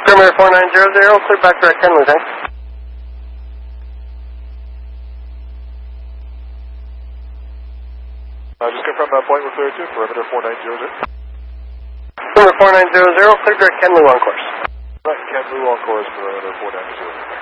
Perimeter 4900, clear back direct Kenley, thanks. Just confirm that point we're clear to, perimeter 4900. Perimeter 4900, clear direct Kenley on course. Right, Kenley on course, perimeter 4900.